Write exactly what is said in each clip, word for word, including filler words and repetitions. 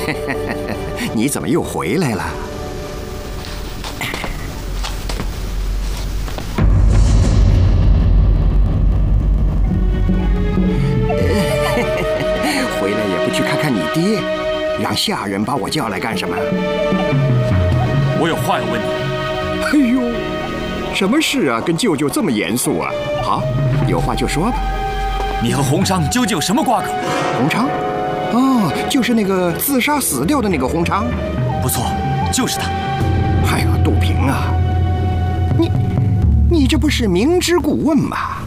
你怎么又回来了？回来也不去看看你爹，让下人把我叫来干什么？ 我有话要问你。 哎呦，什么事啊？跟舅舅这么严肃啊？好，有话就说吧。 你和洪昌究竟有什么瓜葛？ 洪昌？哦，就是那个自杀死掉的那个洪昌。 不错，就是他。 哎呦，杜平啊，你你这不是明知故问吗？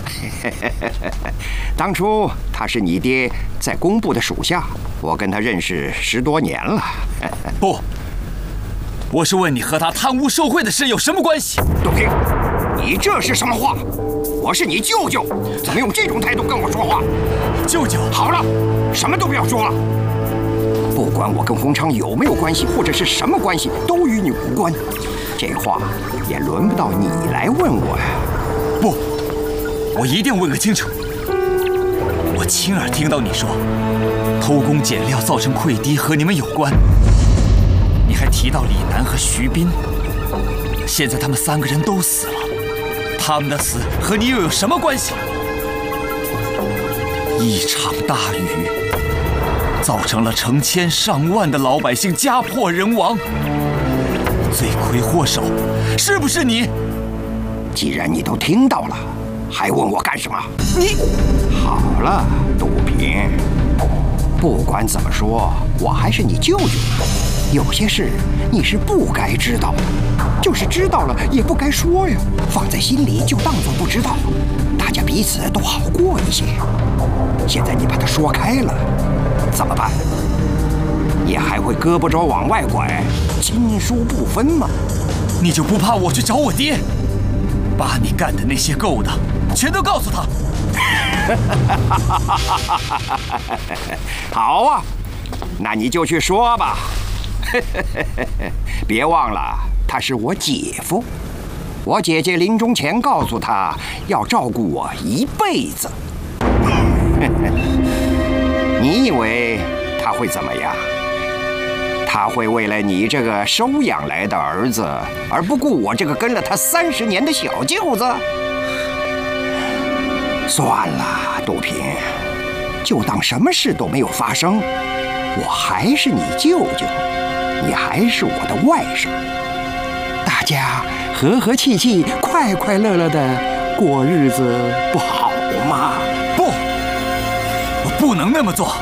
当初他是你爹在工部的属下，我跟他认识十多年了。 不，我是问你和他贪污受贿的事有什么关系？ 杜平，你这是什么话？我是你舅舅，怎么用这种态度跟我说话？ 舅舅， 好了，什么都不要说了。不管我跟洪昌有没有关系，或者是什么关系，都与你无关。这话也轮不到你来问我呀。 不，我一定问个清楚。我亲耳听到你说，偷工减料造成溃堤和你们有关。你还提到李楠和徐斌，现在他们三个人都死了，他们的死和你又有什么关系？一场大雨，造成了成千上万的老百姓家破人亡，罪魁祸首是不是你？ 既然你都听到了，还问我干什么？你好了，杜平，不管怎么说，我还是你舅舅。有些事你是不该知道，就是知道了也不该说呀，放在心里就当作不知道，大家彼此都好过一些。现在你把它说开了，怎么办？你还会胳膊肘往外拐，亲疏不分吗？ 你就不怕我去找我爹，把你干的那些勾当全都告诉他？ 好啊，那你就去说吧。别忘了，他是我姐夫。我姐姐临终前告诉他，要照顾我一辈子。你以为他会怎么样？他会为了你这个收养来的儿子，而不顾我这个跟了他三十年的小舅子？算了，杜平，就当什么事都没有发生。我还是你舅舅，你还是我的外甥，大家和和气气、快快乐乐的过日子，不好吗？ 不，我不能那么做。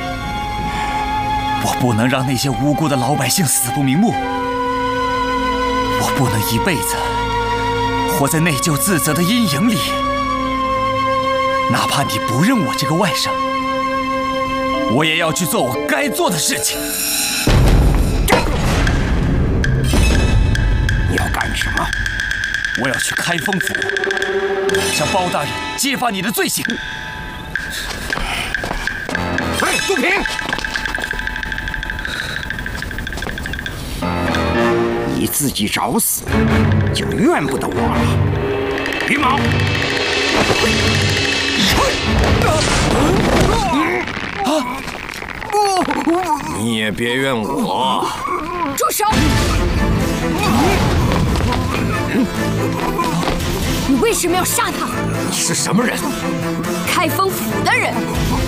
我不能让那些无辜的老百姓死不瞑目。我不能一辈子活在内疚自责的阴影里。哪怕你不认我这个外甥，我也要去做我该做的事情。 你要干什么？ 我要去开封府，向包大人揭发你的罪行。 嘿，杜平，你自己找死，就怨不得我了。云毛， 你也别怨我。 住手！你为什么要杀他？ 你是什么人？ 开封府的人。